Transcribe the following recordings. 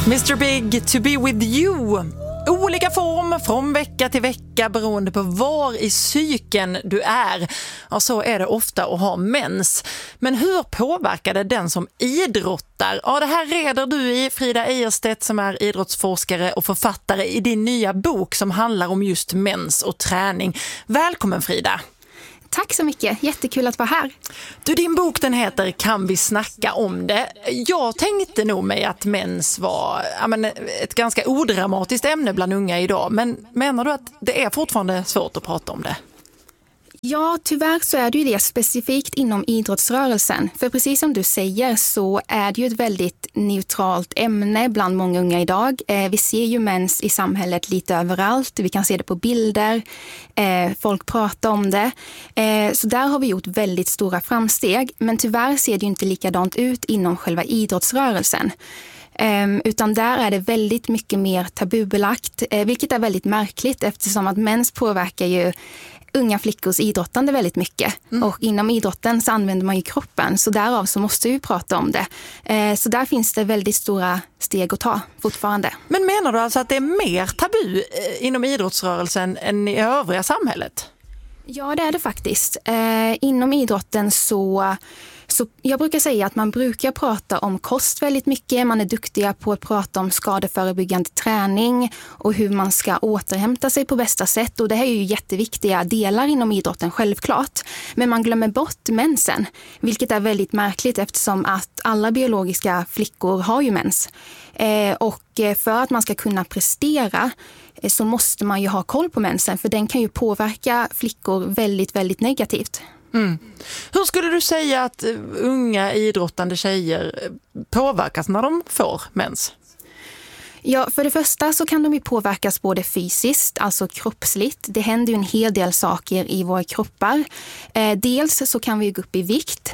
Mr Big, To Be With You. Olika form från vecka till vecka beroende på var i cykeln du är. Ja, så är det ofta att ha mens. Men hur påverkar det den som idrottar? Ja, det här reder du i, Frida Ejerstedt, som är idrottsforskare och författare i din nya bok som handlar om just mens och träning. Välkommen Frida! Tack så mycket, jättekul att vara här. Du, din bok den heter Kan vi snacka om det? Jag tänkte nog mig att mens var ett ganska odramatiskt ämne bland unga idag. Men menar du att det är fortfarande svårt att prata om det? Ja, tyvärr så är det ju det specifikt inom idrottsrörelsen. För precis som du säger så är det ju ett väldigt neutralt ämne bland många unga idag. Vi ser ju mens i samhället lite överallt. Vi kan se det på bilder. Folk pratar om det. Så där har vi gjort väldigt stora framsteg. Men tyvärr ser det ju inte likadant ut inom själva idrottsrörelsen. Utan där är det väldigt mycket mer tabubelagt. Vilket är väldigt märkligt eftersom att mens påverkar ju unga flickors idrottande väldigt mycket. Och inom idrotten så använder man ju kroppen. Så därav så måste vi prata om det. Så där finns det väldigt stora steg att ta fortfarande. Men menar du alltså att det är mer tabu inom idrottsrörelsen än i övriga samhället? Ja, det är det faktiskt. Inom idrotten så jag brukar säga att man brukar prata om kost väldigt mycket. Man är duktiga på att prata om skadeförebyggande träning och hur man ska återhämta sig på bästa sätt. Och det här är ju jätteviktiga delar inom idrotten, självklart. Men man glömmer bort mensen, vilket är väldigt märkligt eftersom att alla biologiska flickor har ju mens. Och för att man ska kunna prestera så måste man ju ha koll på mensen, för den kan ju påverka flickor väldigt, väldigt negativt. Hur skulle du säga att unga idrottande tjejer påverkas när de får mens? Ja, för det första så kan de ju påverkas både fysiskt, alltså kroppsligt. Det händer ju en hel del saker i våra kroppar. Dels så kan vi gå upp i vikt.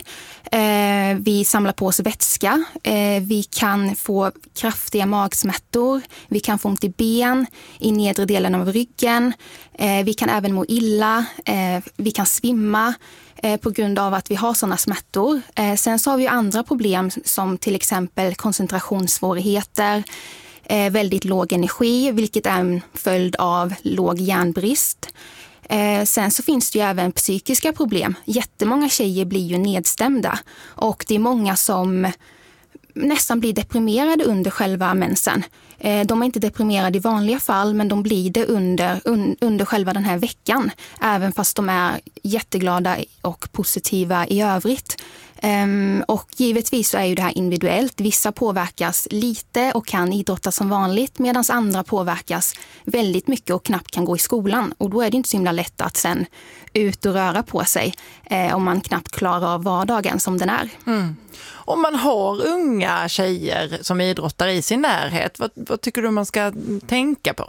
Vi samlar på oss vätska. Vi kan få kraftiga magsmärtor. Vi kan få ont i ben, i nedre delen av ryggen. Vi kan även må illa. Vi kan svimma på grund av att vi har sådana smärtor. Sen så har vi andra problem som till exempel koncentrationssvårigheter, väldigt låg energi, vilket är en följd av låg järnbrist. Sen så finns det ju även psykiska problem. Jättemånga tjejer blir ju nedstämda och det är många som nästan blir deprimerade under själva mensen. De är inte deprimerade i vanliga fall, men de blir det under själva den här veckan. Även fast de är jätteglada och positiva i övrigt. Och givetvis så är ju det här individuellt. Vissa påverkas lite och kan idrotta som vanligt, medan andra påverkas väldigt mycket och knappt kan gå i skolan. Och då är det inte så himla lätt att sen ut och röra på sig om man knappt klarar av vardagen som den är. Om man har unga tjejer som idrottar i sin närhet, vad tycker du man ska tänka på?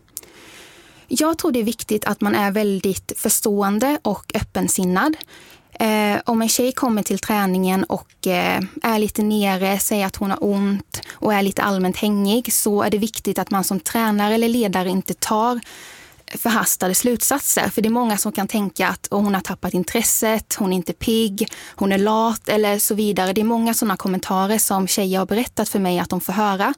Jag tror det är viktigt att man är väldigt förstående och öppensinnad. Om en tjej kommer till träningen och är lite nere, säger att hon har ont och är lite allmänt hängig, så är det viktigt att man som tränare eller ledare inte tar förhastade slutsatser. För det är många som kan tänka att hon har tappat intresset, hon är inte pigg, hon är lat eller så vidare. Det är många sådana kommentarer som tjejer har berättat för mig att de får höra.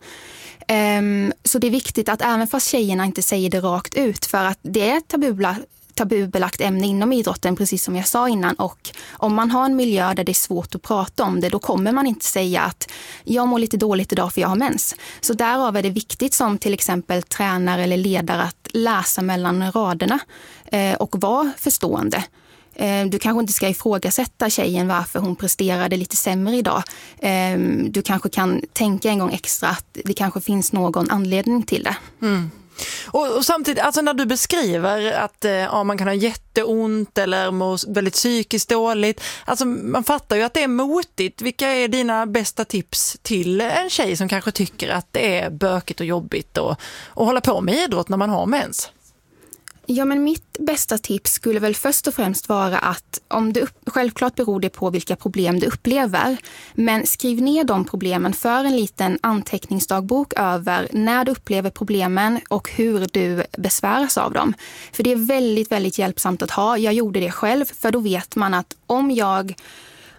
Så det är viktigt att även fast tjejerna inte säger det rakt ut, för att det är tabubelagt ämne inom idrotten, precis som jag sa innan, och om man har en miljö där det är svårt att prata om det, då kommer man inte säga att jag mår lite dåligt idag för jag har mens. Så därav är det viktigt som till exempel tränare eller ledare att läsa mellan raderna och vara förstående. Du kanske inte ska ifrågasätta tjejen varför hon presterade lite sämre idag. Du kanske kan tänka en gång extra att det kanske finns någon anledning till det. Och samtidigt, alltså när du beskriver att man kan ha jätteont eller må väldigt psykiskt dåligt, alltså man fattar ju att det är motigt. Vilka är dina bästa tips till en tjej som kanske tycker att det är bökigt och jobbigt och hålla på med idrott när man har mens? Ja, men mitt bästa tips skulle väl först och främst vara att självklart beror det på vilka problem du upplever, men skriv ner de problemen, för en liten anteckningsdagbok över när du upplever problemen och hur du besväras av dem. För det är väldigt, väldigt hjälpsamt att ha. Jag gjorde det själv, för då vet man att om jag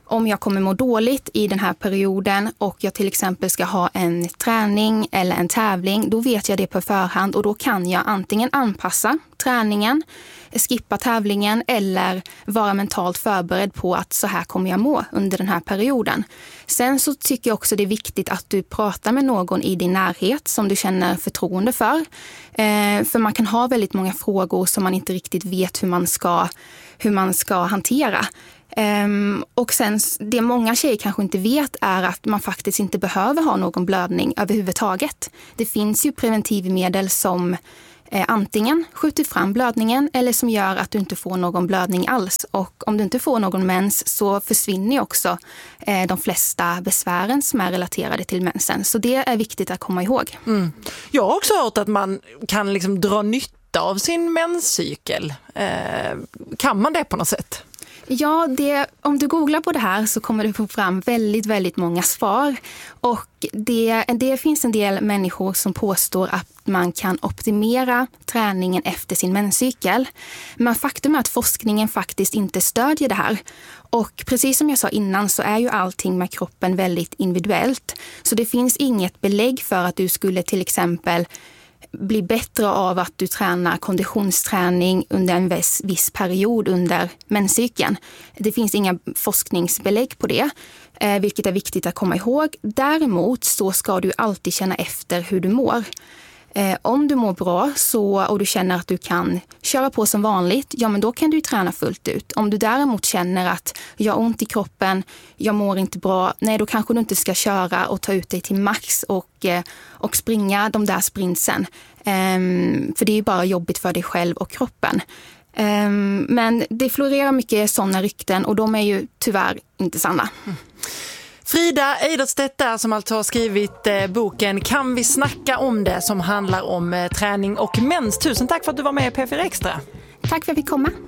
Om jag kommer må dåligt i den här perioden och jag till exempel ska ha en träning eller en tävling, då vet jag det på förhand och då kan jag antingen anpassa träningen, skippa tävlingen eller vara mentalt förberedd på att så här kommer jag må under den här perioden. Sen så tycker jag också det är viktigt att du pratar med någon i din närhet som du känner förtroende för. För man kan ha väldigt många frågor som man inte riktigt vet hur man ska hantera. Och sen det många tjejer kanske inte vet är att man faktiskt inte behöver ha någon blödning överhuvudtaget. Det finns ju preventivmedel som antingen skjuter fram blödningen eller som gör att du inte får någon blödning alls. Och om du inte får någon mens så försvinner också de flesta besvären som är relaterade till mensen. Så det är viktigt att komma ihåg. Mm. Jag har också hört att man kan liksom dra nytta av sin menscykel. Kan man det på något sätt? Ja, om du googlar på det här så kommer du få fram väldigt, väldigt många svar. Och det finns en del människor som påstår att man kan optimera träningen efter sin menscykel. Men faktum är att forskningen faktiskt inte stödjer det här. Och precis som jag sa innan så är ju allting med kroppen väldigt individuellt. Så det finns inget belägg för att du skulle till exempel bli bättre av att du tränar konditionsträning under en viss period under menscykeln. Det finns inga forskningsbelägg på det, vilket är viktigt att komma ihåg. Däremot så ska du alltid känna efter hur du mår. Om du mår bra och du känner att du kan köra på som vanligt, ja men då kan du ju träna fullt ut. Om du däremot känner att jag har ont i kroppen, jag mår inte bra, nej då kanske du inte ska köra och ta ut dig till max och springa de där sprintsen. För det är ju bara jobbigt för dig själv och kroppen. Men det florerar mycket sådana rykten och de är ju tyvärr inte sanna. Frida Eiderstedt där som alltså har skrivit boken Kan vi snacka om det som handlar om träning och mens. Tusen tack för att du var med i P4 Extra. Tack för att vi fick komma.